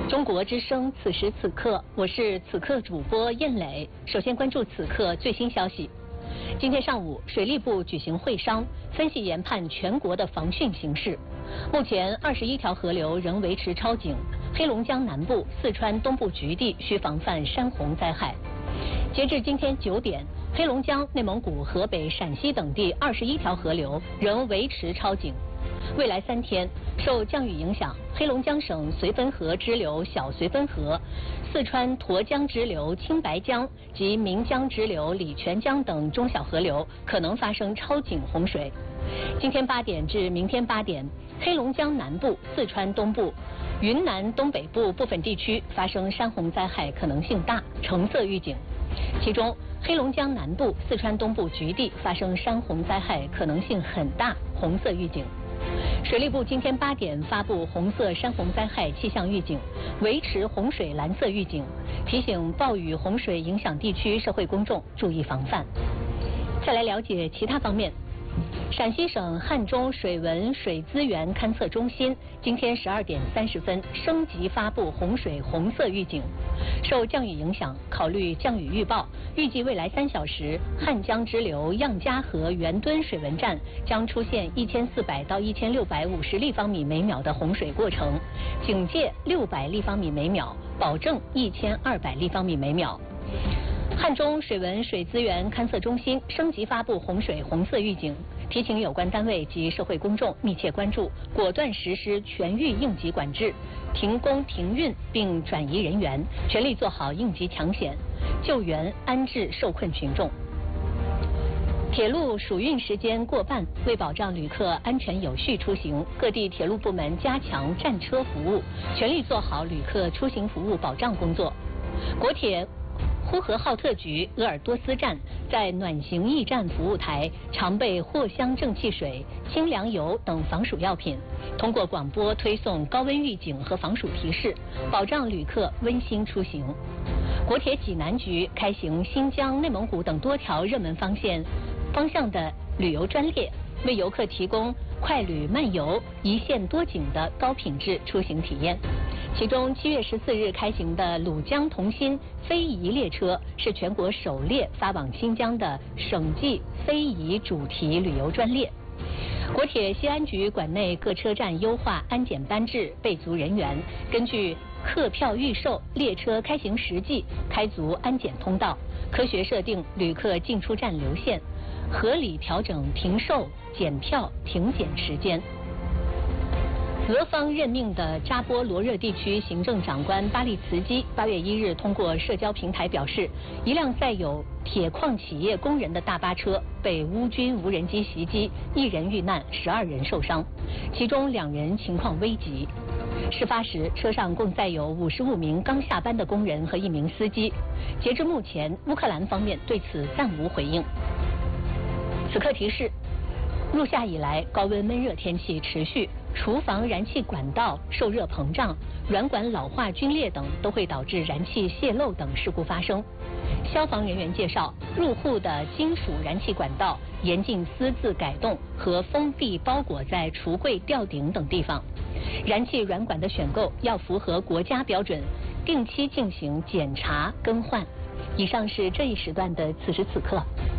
中国之声，此时此刻，我是此刻主播燕磊。首先关注此刻最新消息。今天上午，水利部举行会商，分析研判全国的防汛形势。目前21条河流仍维持超警，黑龙江南部、四川东部局地需防范山洪灾害。截至今天9点，黑龙江、内蒙古、河北、陕西等地21条河流仍维持超警。未来3天，受降雨影响，黑龙江省绥芬河支流小绥芬河、四川沱江支流青白江及岷江支流礼泉江等中小河流可能发生超警洪水。今天8点至明天8点，黑龙江南部、四川东部、云南东北部部分地区发生山洪灾害可能性大，橙色预警。其中，黑龙江南部、四川东部局地发生山洪灾害可能性很大，红色预警。水利部今天8点发布红色山洪灾害气象预警，维持洪水蓝色预警，提醒暴雨洪水影响地区社会公众注意防范。再来了解其他方面。陕西省汉中水文水资源勘测中心今天12点30分升级发布洪水红色预警。受降雨影响，考虑降雨预报，预计未来3小时，汉江支流漾家河袁墩水文站将出现1400到1650立方米每秒的洪水过程，警戒600立方米每秒，保证1200立方米每秒。汉中水文水资源勘测中心升级发布洪水红色预警，提醒有关单位及社会公众密切关注，果断实施全域应急管制，停工停运并转移人员，全力做好应急抢险，救援安置受困群众。铁路暑运时间过半，为保障旅客安全有序出行，各地铁路部门加强站车服务，全力做好旅客出行服务保障工作。国铁呼和浩特局鄂尔多斯站在暖行驿站服务台常备藿香正气水、清凉油等防暑药品，通过广播推送高温预警和防暑提示，保障旅客温馨出行。国铁济南局开行新疆、内蒙古等多条热门方向的旅游专列，为游客提供快旅慢游、一线多景的高品质出行体验。其中7月14日开行的鲁江同心非遗列车是全国首列发往新疆的省际非遗主题旅游专列。国铁西安局管内各车站优化安检班制，备足人员，根据客票预售、列车开行实际开足安检通道，科学设定旅客进出站流线，合理调整停售、检票、停检时间。俄方任命的扎波罗热地区行政长官巴利茨基8月1日通过社交平台表示，一辆载有铁矿企业工人的大巴车被乌军无人机袭击，1人遇难，12人受伤，其中2人情况危急。事发时，车上共载有55名刚下班的工人和1名司机。截至目前，乌克兰方面对此暂无回应。此刻提示：入夏以来，高温闷热天气持续，厨房燃气管道受热膨胀、软管老化皲裂等都会导致燃气泄漏等事故发生。消防人员介绍，入户的金属燃气管道严禁私自改动和封闭包裹在橱柜、吊顶等地方。燃气软管的选购要符合国家标准，定期进行检查更换。以上是这一时段的此时此刻。